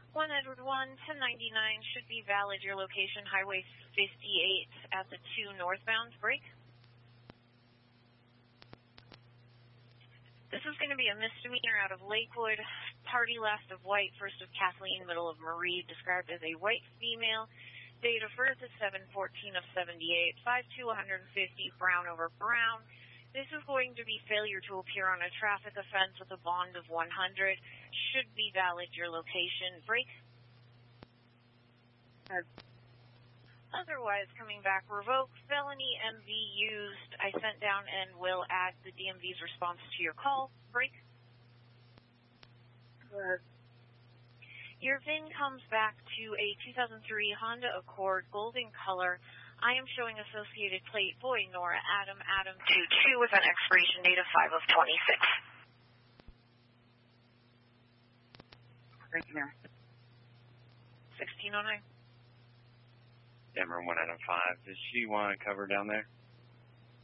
1 Edward 1, 1099 should be valid. Your location, Highway 58 at the 2 northbound. Break. This is going to be a misdemeanor out of Lakewood. Party last of white, first of Kathleen, middle of Marie, described as a white female. Date of birth is 7/14 of 78, 5'2", 150, brown over brown. This is going to be failure to appear on a traffic offense with a bond of 100. Should be valid. Your location. Break. Otherwise, coming back, revoked, felony MV used. I sent down and will add the DMV's response to your call. Break. Your VIN comes back to a 2003 Honda Accord, golden color. I am showing associated plate, boy, Nora, Adam, 22 with an expiration date of 5 of 26. Thank you, ma'am. 1609. Denver 1 out of 5. Does she want to cover down there?